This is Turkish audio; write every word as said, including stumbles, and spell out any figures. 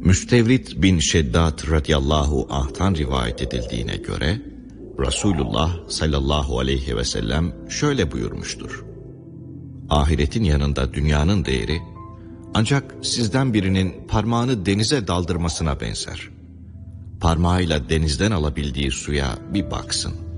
Müstevrit bin Şeddat radıyallahu anh'tan rivayet edildiğine göre Resulullah sallallahu aleyhi ve sellem şöyle buyurmuştur: ahiretin yanında dünyanın değeri ancak sizden birinin parmağını denize daldırmasına benzer. Parmağıyla denizden alabildiği suya bir baksın.